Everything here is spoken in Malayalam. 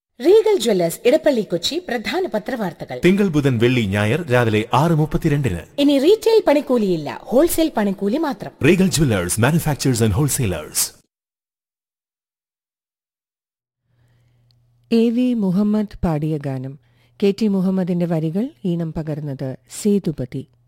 റീഗൽ ജ്വല്ലേഴ്സ് ഇടപ്പള്ളി കൊച്ചി പ്രധാന പത്രവാർത്തകൾ തിങ്കൾ ബുധൻ വെള്ളി ഞായർ രാവിലെ 6:32. ഇനി റീറ്റെയിൽ പണിക്കൂലിയില്ല, ഹോൾസെയിൽ പണിക്കൂലി മാത്രം. Regal Jewellers, manufacturers and wholesalers. AV Muhammad പാടിയ ഗാനം. KT മുഹമ്മദിന്റെ വരികൾ, ഈണം പകർന്നത് സേതുപതി.